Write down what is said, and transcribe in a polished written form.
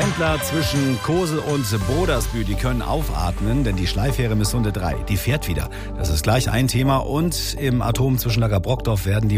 Pendler zwischen Kosel und Brodersbü, die können aufatmen, denn die Schleifähre Missunde 3, die fährt wieder. Das ist gleich ein Thema. Und im Atom-Zwischenlager Brockdorf werden die